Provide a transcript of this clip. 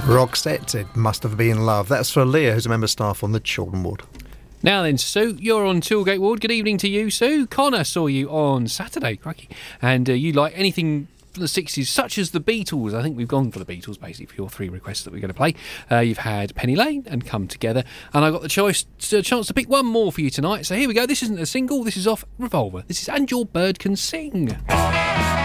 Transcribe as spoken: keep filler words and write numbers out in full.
Roxette, it must have been love. That's for Leah, who's a member of staff on the Children Ward. Now then, Sue, you're on Tilgate Ward. Good evening to you, Sue. Connor saw you on Saturday, crikey, and uh, you like anything from the sixties, such as the Beatles. I think we've gone for the Beatles, basically, for your three requests that we're going to play. Uh, you've had Penny Lane and Come Together, and I got the choice, uh, chance to pick one more for you tonight. So here we go. This isn't a single. This is off Revolver. This is And Your Bird Can Sing.